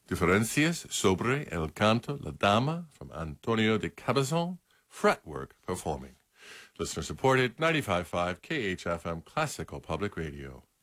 Diferencias sobre el canto La Dama from Antonio de Cabezon, Fretwork Performing. Listener supported 95.5 KHFM Classical Public Radio.